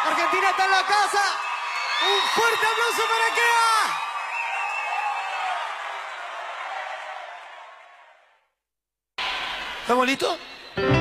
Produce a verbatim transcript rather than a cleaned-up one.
Argentina está en la casa. Un fuerte aplauso para Kea. ¿Estamos listos?